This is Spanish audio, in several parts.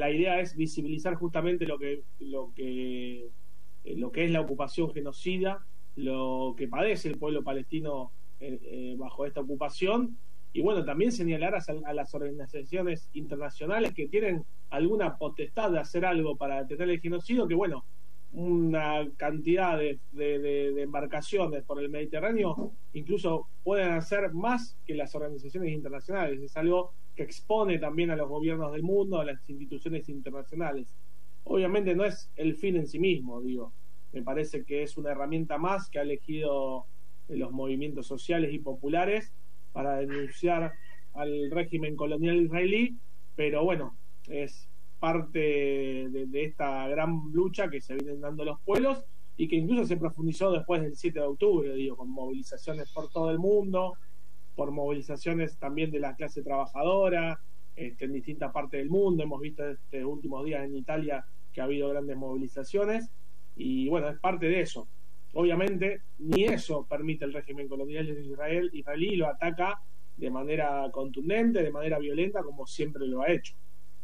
la idea es visibilizar justamente lo que es la ocupación genocida, lo que padece el pueblo palestino bajo esta ocupación, y bueno, también señalar a las organizaciones internacionales que tienen alguna potestad de hacer algo para detener el genocidio, que bueno, una cantidad de embarcaciones por el Mediterráneo incluso pueden hacer más que las organizaciones internacionales. Es algo que expone también a los gobiernos del mundo, a las instituciones internacionales. Obviamente no es el fin en sí mismo, digo. Me parece que es una herramienta más que ha elegido los movimientos sociales y populares para denunciar al régimen colonial israelí, pero bueno, es parte de esta gran lucha que se vienen dando los pueblos y que incluso se profundizó después del 7 de octubre, digo, con movilizaciones por todo el mundo, por movilizaciones también de la clase trabajadora, en distintas partes del mundo. Hemos visto estos últimos días en Italia que ha habido grandes movilizaciones, y bueno, es parte de eso. Obviamente, ni eso permite el régimen colonial de israelí, lo ataca de manera contundente, de manera violenta, como siempre lo ha hecho.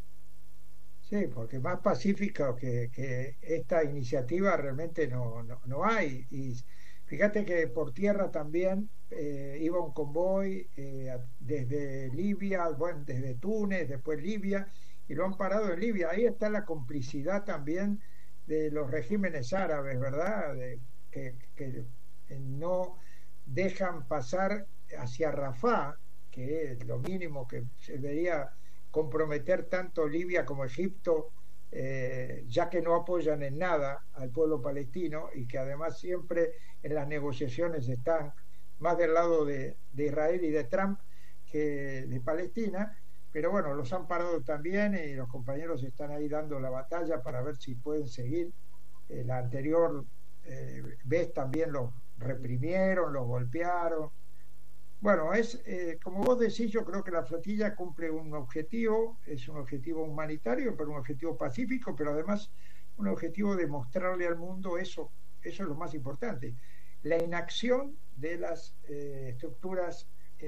Sí, porque más pacífico que esta iniciativa realmente no hay. Y fíjate que por tierra también iba un convoy desde Libia, bueno, desde Túnez, después Libia, y lo han parado en Libia. Ahí está la complicidad también de los regímenes árabes, ¿verdad? Que no dejan pasar hacia Rafah, que es lo mínimo que se debería comprometer tanto Libia como Egipto, ya que no apoyan en nada al pueblo palestino y que además siempre en las negociaciones están más del lado de Israel y de Trump que de Palestina. Pero bueno, los han parado también y los compañeros están ahí dando la batalla para ver si pueden seguir. La anterior vez también los reprimieron, los golpearon. Bueno, como vos decís, yo creo que la flotilla cumple un objetivo, es un objetivo humanitario, pero un objetivo pacífico, pero además un objetivo de mostrarle al mundo eso es lo más importante, la inacción de las estructuras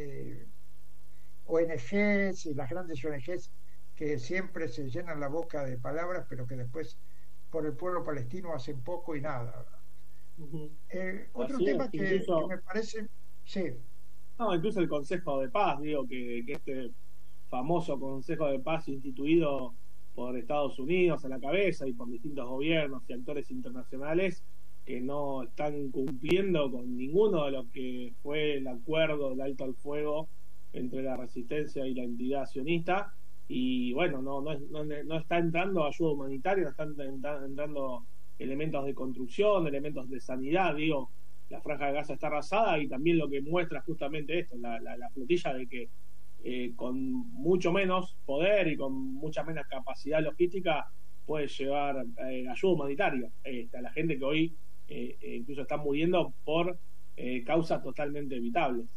ONGs y las grandes ONGs que siempre se llenan la boca de palabras, pero que después por el pueblo palestino hacen poco y nada. Uh-huh. Otro Así es, tema que incluso, me parece, sí, no, incluso el Consejo de Paz, digo, que este famoso Consejo de Paz instituido por Estados Unidos a la cabeza y por distintos gobiernos y actores internacionales que no están cumpliendo con ninguno de lo que fue el acuerdo del alto al fuego entre la resistencia y la entidad sionista. Y bueno, no está entrando ayuda humanitaria, no están entrando elementos de construcción, elementos de sanidad, digo. La franja de Gaza está arrasada, y también lo que muestra justamente esto, la flotilla, de que con mucho menos poder y con mucha menos capacidad logística puede llevar ayuda humanitaria a la gente que hoy incluso está muriendo por causas totalmente evitables.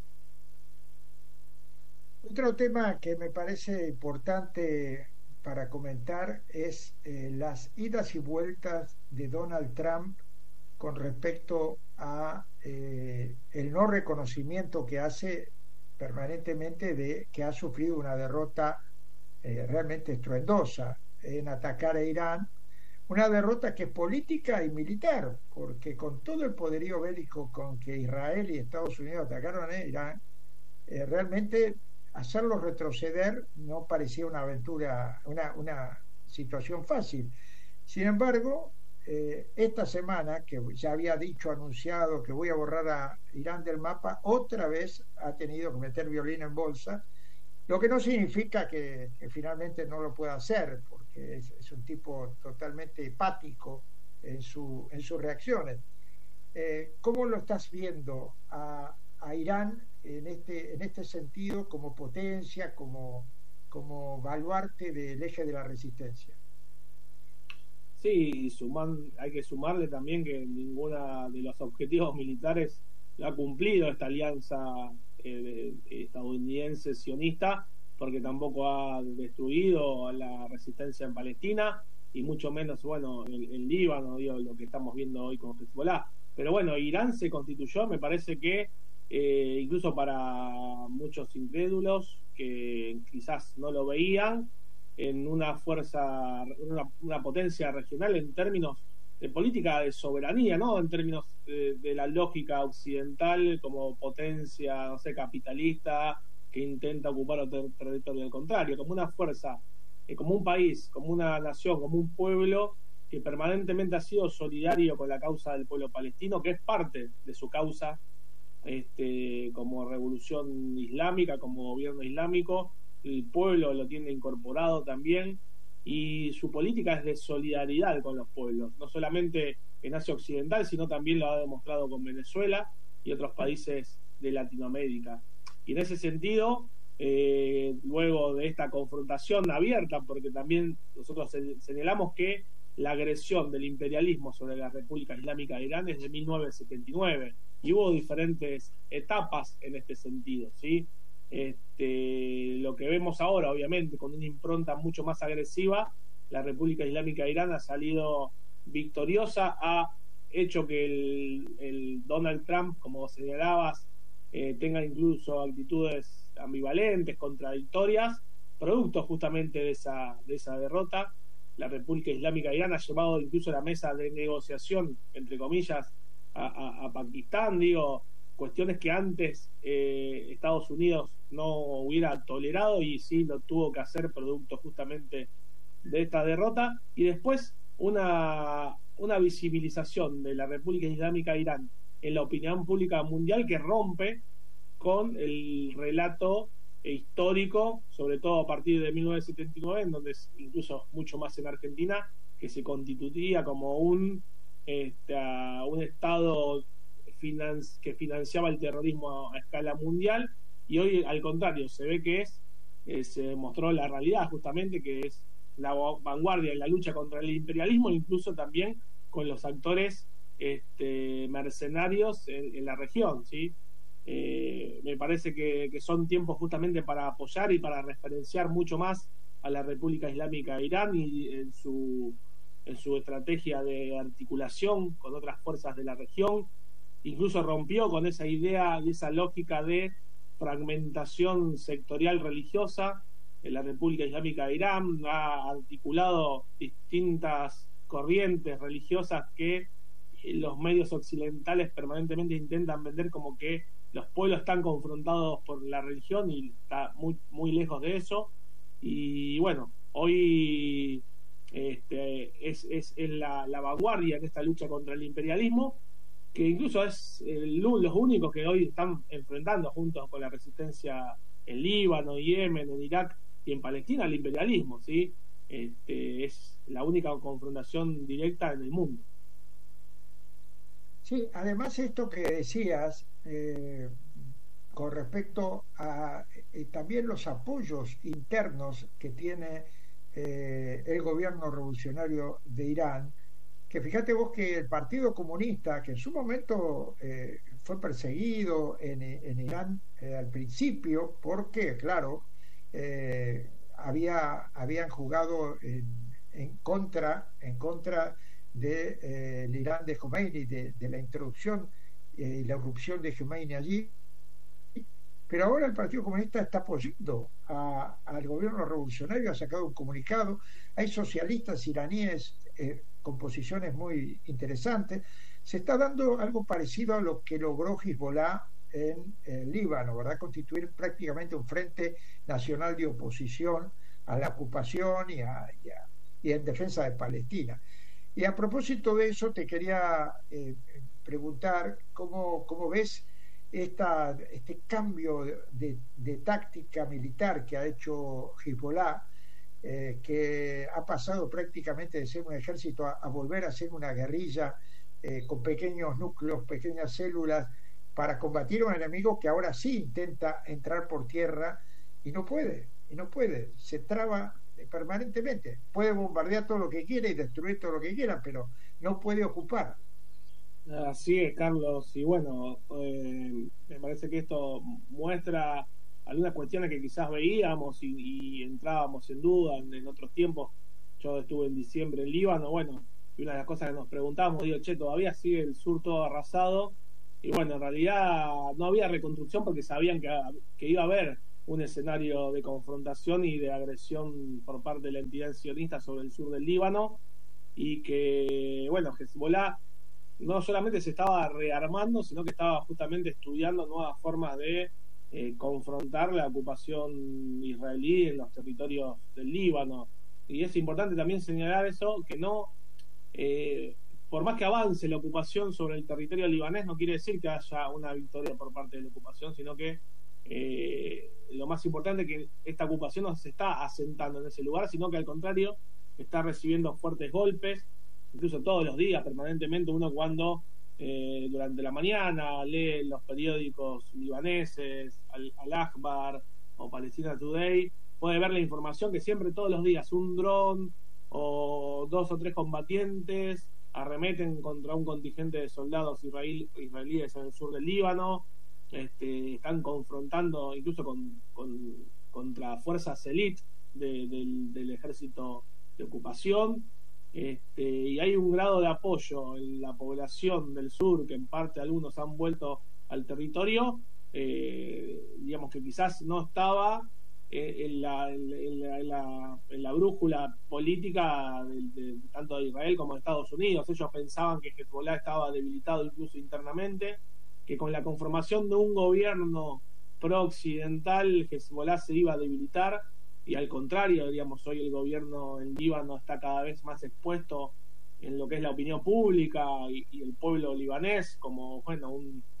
otro tema que me parece importante para comentar es las idas y vueltas de Donald Trump con respecto a el no reconocimiento que hace permanentemente de que ha sufrido una derrota realmente estruendosa en atacar a Irán, una derrota que es política y militar, porque con todo el poderío bélico con que Israel y Estados Unidos atacaron a Irán, realmente hacerlo retroceder no parecía una aventura, una situación fácil. Sin embargo, esta semana, que ya había dicho, anunciado que voy a borrar a Irán del mapa, otra vez ha tenido que meter violín en bolsa, lo que no significa que finalmente no lo pueda hacer, porque es un tipo totalmente hepático en sus reacciones. ¿Cómo lo estás viendo a Irán en este sentido como potencia, como baluarte del eje de la resistencia? Sí, hay que sumarle también que ninguno de los objetivos militares lo ha cumplido esta alianza estadounidense sionista, porque tampoco ha destruido a la resistencia en Palestina, y mucho menos, bueno, el Líbano, digo, lo que estamos viendo hoy con Hezbollah. Pero bueno, Irán se constituyó, me parece que incluso para muchos incrédulos que quizás no lo veían, en una fuerza, una potencia regional en términos de política de soberanía, ¿no? En términos de la lógica occidental como potencia, no sé, capitalista que intenta ocupar otro territorio. Al contrario, como una fuerza, como un país, como una nación, como un pueblo que permanentemente ha sido solidario con la causa del pueblo palestino, que es parte de su causa, como revolución islámica, como gobierno islámico. El pueblo lo tiene incorporado también, y su política es de solidaridad con los pueblos, no solamente en Asia Occidental, sino también lo ha demostrado con Venezuela y otros países de Latinoamérica. Y en ese sentido, luego de esta confrontación abierta, porque también nosotros señalamos que la agresión del imperialismo sobre la República Islámica de Irán es de 1979, y hubo diferentes etapas en este sentido, ¿sí? Lo que vemos ahora, obviamente, con una impronta mucho más agresiva, la República Islámica de Irán ha salido victoriosa, ha hecho que el Donald Trump, como señalabas, tenga incluso actitudes ambivalentes, contradictorias, producto justamente de esa derrota. La República Islámica de Irán ha llevado incluso a la mesa de negociación, entre comillas, a Pakistán, digo, cuestiones que antes Estados Unidos no hubiera tolerado, y sí lo tuvo que hacer producto justamente de esta derrota. Y después una visibilización de la República Islámica de Irán en la opinión pública mundial que rompe con el relato histórico, sobre todo a partir de 1979, en donde incluso mucho más en Argentina, que se constituía como un Estado que financiaba el terrorismo a escala mundial. Y hoy, al contrario, se ve que se mostró la realidad, justamente, que es la vanguardia en la lucha contra el imperialismo, incluso también con los actores mercenarios en la región, ¿sí? Me parece que son tiempos justamente para apoyar y para referenciar mucho más a la República Islámica de Irán, y en su estrategia de articulación con otras fuerzas de la región. Incluso rompió con esa idea y esa lógica de fragmentación sectorial religiosa. En la República Islámica de Irán ha articulado distintas corrientes religiosas que los medios occidentales permanentemente intentan vender como que los pueblos están confrontados por la religión, y está muy, muy lejos de eso. Y bueno, hoy es la vanguardia en esta lucha contra el imperialismo, que incluso es los únicos que hoy están enfrentando juntos con la resistencia en Líbano, Yemen, en Irak y en Palestina al imperialismo, ¿sí? Es la única confrontación directa en el mundo. Sí, además esto que decías con respecto a también los apoyos internos que tiene el gobierno revolucionario de Irán, que fíjate vos que el Partido Comunista, que en su momento fue perseguido en Irán al principio, porque, claro, habían jugado en contra del Irán de Khomeini, de la introducción y la irrupción de Khomeini allí. Pero ahora el Partido Comunista está apoyando al gobierno revolucionario, ha sacado un comunicado. Hay socialistas iraníes con posiciones muy interesantes. Se está dando algo parecido a lo que logró Hezbollah en Líbano, ¿verdad? Constituir prácticamente un frente nacional de oposición a la ocupación y en defensa de Palestina. Y a propósito de eso, te quería preguntar cómo ves este cambio de táctica militar que ha hecho Hezbollah, que ha pasado prácticamente de ser un ejército a volver a ser una guerrilla con pequeños núcleos, pequeñas células, para combatir a un enemigo que ahora sí intenta entrar por tierra y no puede, se traba permanentemente. Puede bombardear todo lo que quiera y destruir todo lo que quiera, pero no puede ocupar. Así es, Carlos, y bueno, me parece que esto muestra algunas cuestiones que quizás veíamos y entrábamos en duda en otros tiempos. Yo estuve en diciembre en Líbano, bueno, y una de las cosas que nos preguntábamos, digo, todavía sigue el sur todo arrasado, y bueno, en realidad no había reconstrucción porque sabían que iba a haber un escenario de confrontación y de agresión por parte de la entidad sionista sobre el sur del Líbano, y que, bueno, Hezbollah no solamente se estaba rearmando, sino que estaba justamente estudiando nuevas formas de confrontar la ocupación israelí en los territorios del Líbano. Y es importante también señalar eso, que no, por más que avance la ocupación sobre el territorio libanés, no quiere decir que haya una victoria por parte de la ocupación, sino que lo más importante es que esta ocupación no se está asentando en ese lugar, sino que al contrario está recibiendo fuertes golpes, incluso todos los días, permanentemente. Uno cuando durante la mañana lee los periódicos libaneses, Al-Akhbar o Palestina Today, puede ver la información que siempre, todos los días, un dron o 2 o 3 combatientes arremeten contra un contingente de soldados israelíes en el sur del Líbano. Están confrontando incluso contra fuerzas elite del ejército de ocupación, y hay un grado de apoyo en la población del sur, que en parte algunos han vuelto al territorio, digamos que quizás no estaba en la brújula política tanto de Israel como de Estados Unidos. Ellos pensaban que Hezbollah estaba debilitado incluso internamente, que con la conformación de un gobierno pro-occidental Hezbollah se iba a debilitar, y al contrario, digamos, hoy el gobierno en Líbano está cada vez más expuesto en lo que es la opinión pública y el pueblo libanés como, bueno,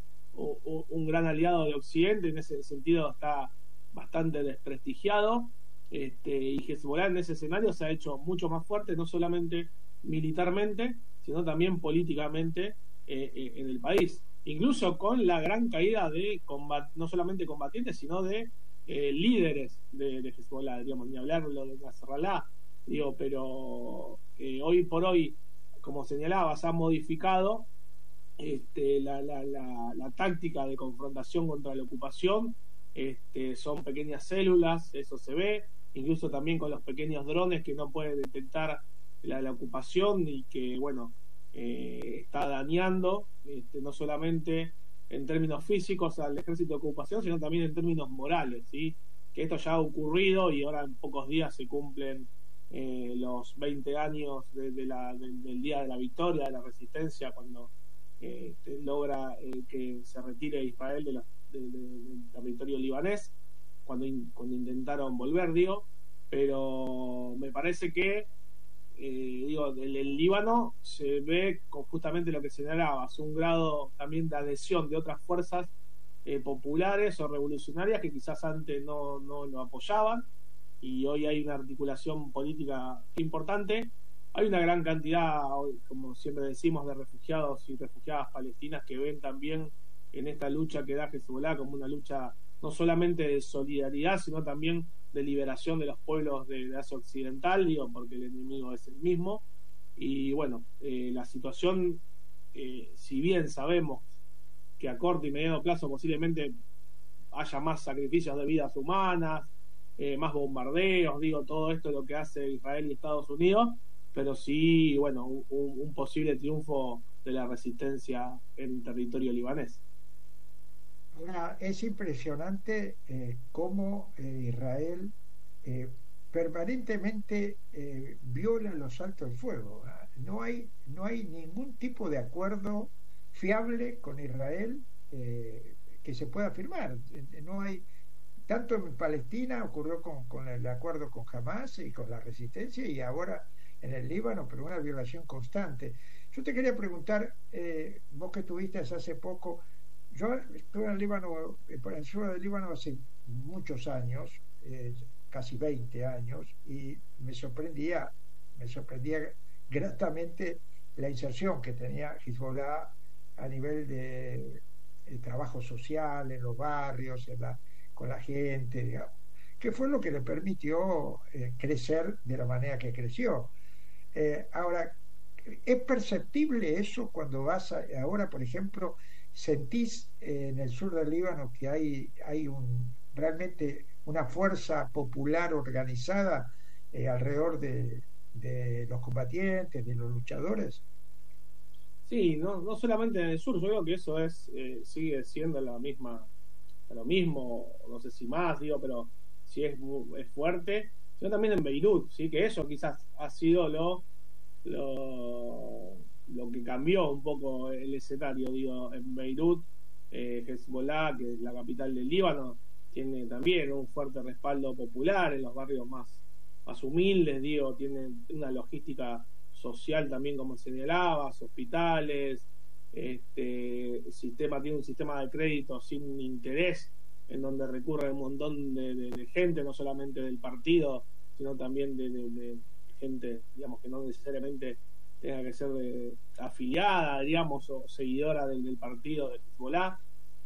un gran aliado de Occidente. En ese sentido está bastante desprestigiado, y Hezbollah en ese escenario se ha hecho mucho más fuerte, no solamente militarmente, sino también políticamente en el país, incluso con la gran caída de no solamente combatientes, sino de líderes de Hezbollah, digamos, ni hablar lo de Nasrallah, digo, pero hoy por hoy, como señalabas, ha modificado la táctica de confrontación contra la ocupación. Son pequeñas células, eso se ve, incluso también con los pequeños drones que no pueden detectar la ocupación, y que, bueno, está dañando no solamente en términos físicos al ejército de ocupación, sino también en términos morales, ¿sí? Que esto ya ha ocurrido, y ahora en pocos días se cumplen los 20 años del Día de la Victoria, de la Resistencia, cuando logra que se retire Israel del territorio libanés, cuando intentaron volver, pero me parece que el Líbano se ve con justamente lo que señalabas, un grado también de adhesión de otras fuerzas populares o revolucionarias que quizás antes no lo apoyaban, y hoy hay una articulación política importante. Hay una gran cantidad, como siempre decimos, de refugiados y refugiadas palestinas que ven también en esta lucha que da Hezbollah como una lucha no solamente de solidaridad, sino también de liberación de los pueblos de Asia Occidental, porque el enemigo es el mismo. Y bueno, la situación, si bien sabemos que a corto y mediano plazo posiblemente haya más sacrificios de vidas humanas, más bombardeos, todo esto es lo que hace Israel y Estados Unidos, pero sí, bueno, un posible triunfo de la resistencia en territorio libanés. Ahora, es impresionante cómo Israel permanentemente viola los altos del fuego. No hay ningún tipo de acuerdo fiable con Israel que se pueda firmar. No hay, tanto en Palestina ocurrió con el acuerdo con Hamas y con la resistencia, y ahora en el Líbano, pero una violación constante. Yo te quería preguntar, vos que estuviste hace poco, yo estuve en el Líbano, por el sur del Líbano hace muchos años, casi 20 años, y me sorprendía gratamente la inserción que tenía Hezbollah a nivel de trabajo social en los barrios, con la gente, digamos, que fue lo que le permitió crecer de la manera que creció. Ahora, ¿es perceptible eso cuando vas ahora, por ejemplo, sentís en el sur del Líbano que hay realmente una fuerza popular organizada alrededor de los combatientes, de los luchadores? Sí, no solamente en el sur, yo creo que eso sigue siendo la misma lo mismo, no sé si más, digo, pero sí es fuerte, sino también en Beirut, ¿sí? Que eso quizás ha sido lo que cambió un poco el escenario, digo, en Beirut, Hezbollah, que es la capital del Líbano, tiene también un fuerte respaldo popular en los barrios más humildes, digo, tiene una logística social también, como señalabas, hospitales, tiene un sistema de crédito sin interés, en donde recurre un montón de gente, no solamente del partido, sino también de gente, digamos, que no necesariamente tenga que ser afiliada, digamos, o seguidora del partido de Hezbollah.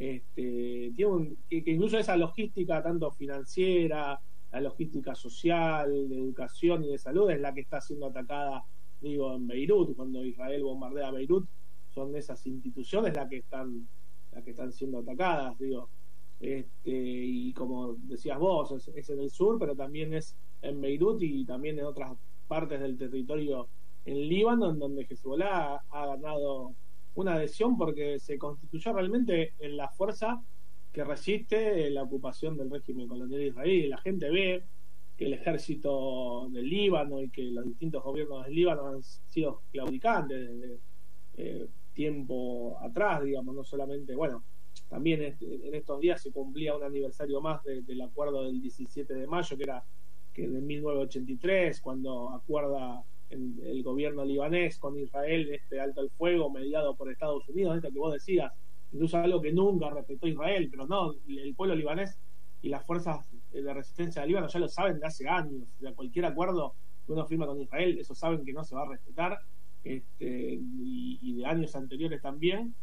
Que incluso esa logística, tanto financiera, la logística social, de educación y de salud, es la que está siendo atacada, digo, en Beirut. Cuando Israel bombardea Beirut, son esas instituciones las que están siendo atacadas, digo. Y como decías vos, es en el sur, pero también es en Beirut y también en otras partes del territorio en Líbano, en donde Hezbollah ha ganado una adhesión porque se constituyó realmente en la fuerza que resiste la ocupación del régimen colonial israelí. La gente ve que el ejército del Líbano y que los distintos gobiernos del Líbano han sido claudicantes desde tiempo atrás, digamos, no solamente, bueno, también en estos días se cumplía un aniversario más del acuerdo del 17 de mayo, que de 1983, cuando acuerda el gobierno libanés con Israel este alto el fuego mediado por Estados Unidos, esto que vos decías, incluso algo que nunca respetó Israel, pero no, el pueblo libanés y las fuerzas de resistencia del Líbano ya lo saben de hace años. O sea, cualquier acuerdo que uno firma con Israel, eso saben que no se va a respetar, y de años anteriores también.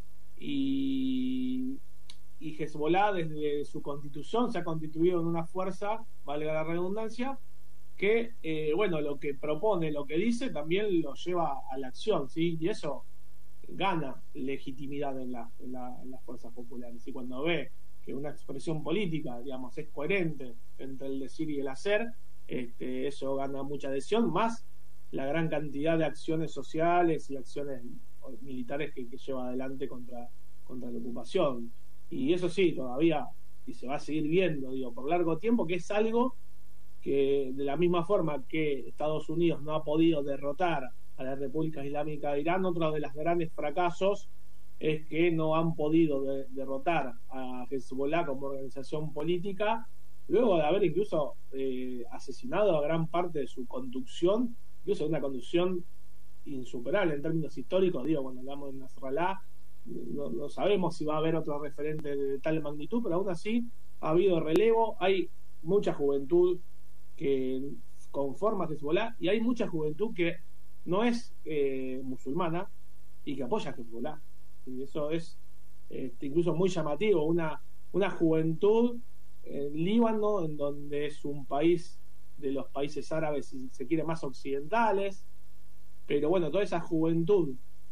Y Hezbollah, desde su constitución, se ha constituido en una fuerza, valga la redundancia, que, bueno, lo que propone, lo que dice, también lo lleva a la acción, ¿sí? Y eso gana legitimidad en las fuerzas populares. Y cuando ve que una expresión política, digamos, es coherente entre el decir y el hacer, eso gana mucha adhesión, más la gran cantidad de acciones sociales y acciones militares que lleva adelante contra la ocupación. Y eso sí, todavía, y se va a seguir viendo, digo, por largo tiempo, que es algo que, de la misma forma que Estados Unidos no ha podido derrotar a la República Islámica de Irán, otro de los grandes fracasos es que no han podido derrotar a Hezbollah como organización política, luego de haber incluso asesinado a gran parte de su conducción, incluso una conducción insuperable en términos históricos, digo, cuando hablamos de Nasrallah, no sabemos si va a haber otro referente de tal magnitud, pero aún así ha habido relevo, hay mucha juventud que conforma Hezbollah y hay mucha juventud que no es musulmana y que apoya a Hezbollah. Y eso es incluso muy llamativo, una juventud en Líbano, en donde es un país de los países árabes, si se quiere, más occidentales, pero bueno, toda esa juventud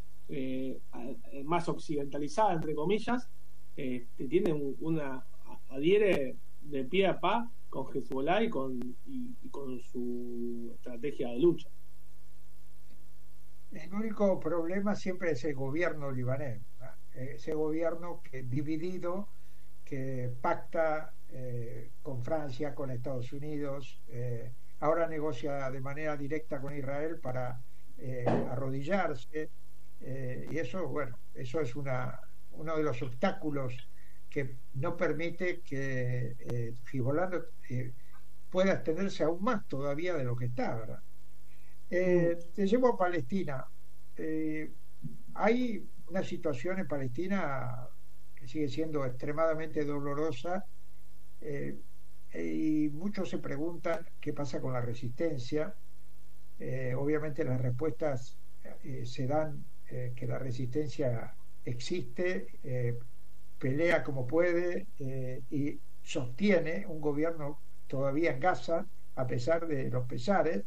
más occidentalizada, entre comillas, tiene adhiere de pie a pa con Hezbollah y con su estrategia de lucha. El único problema siempre es el gobierno libanés, ¿no? Ese gobierno dividido, que pacta con Francia, con Estados Unidos, ahora negocia de manera directa con Israel para arrodillarse, y eso, bueno, eso es uno de los obstáculos que no permite que Hezbollah pueda extenderse aún más todavía de lo que está, ¿verdad? Te llevo a Palestina. Hay una situación en Palestina que sigue siendo extremadamente dolorosa, y muchos se preguntan qué pasa con la resistencia. Obviamente las respuestas se dan, que la resistencia existe, pelea como puede, y sostiene un gobierno todavía en Gaza a pesar de los pesares,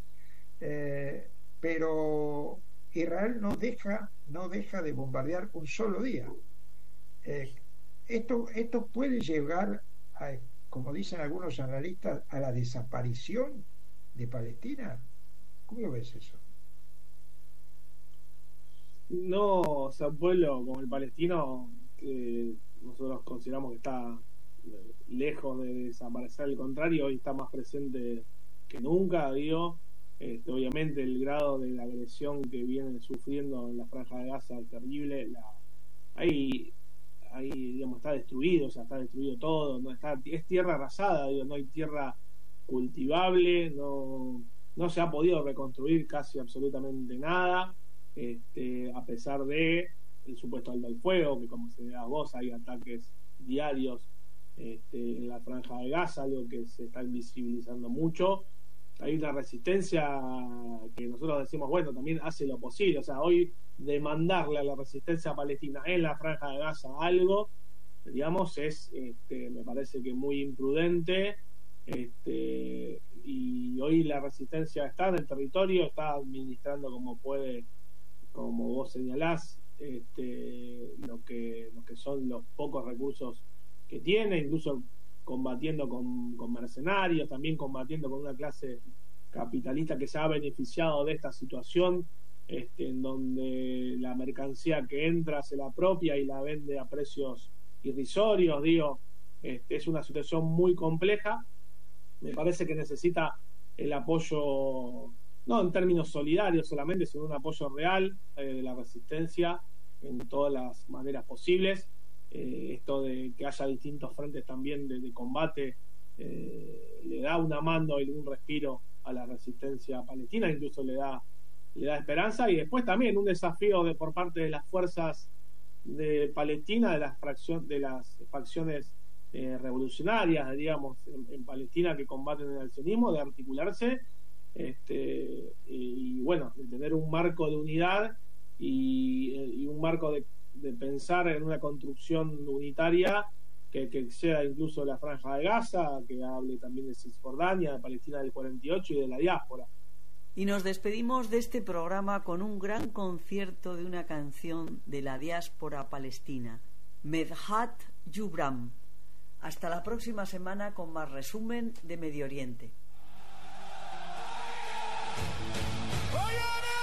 pero Israel no deja de bombardear un solo día. Esto puede llegar a, como dicen algunos analistas, a la desaparición de Palestina. ¿Cómo lo ves eso? No, o sea, un pueblo como el palestino, que nosotros consideramos que está lejos de desaparecer, al contrario, hoy está más presente que nunca, digo. Obviamente el grado de la agresión que vienen sufriendo en la Franja de Gaza es terrible. Ahí digamos, está destruido, o sea, está destruido todo, es tierra arrasada, digo, no hay tierra cultivable, no se ha podido reconstruir casi absolutamente nada, a pesar de el supuesto alto al fuego, que como se da vos, hay ataques diarios en la Franja de Gaza, algo que se está invisibilizando mucho. Hay una resistencia que nosotros decimos, bueno, también hace lo posible, o sea, hoy demandarle a la resistencia palestina en la Franja de Gaza algo, digamos, es, me parece que muy imprudente, y hoy la resistencia está en el territorio, está administrando como puede, como vos señalás, lo que son los pocos recursos que tiene, incluso combatiendo con mercenarios, también combatiendo con una clase capitalista que se ha beneficiado de esta situación, en donde la mercancía que entra se la apropia y la vende a precios irrisorios, digo, es una situación muy compleja. Me parece que necesita el apoyo, no en términos solidarios solamente, sino un apoyo real de la resistencia en todas las maneras posibles. Esto de que haya distintos frentes también de combate le da una mano y un respiro a la resistencia palestina, incluso le da esperanza, y después también un desafío por parte de las fuerzas de Palestina, de las facciones revolucionarias, digamos, en Palestina, que combaten el sionismo, de articularse, y bueno, de tener un marco de unidad y un marco de pensar en una construcción unitaria que exceda incluso la Franja de Gaza, que hable también de Cisjordania, de Palestina del 48 y de la diáspora. Y nos despedimos de este programa con un gran concierto de una canción de la diáspora palestina, Medhat Yubram. Hasta la próxima semana con más resumen de Medio Oriente.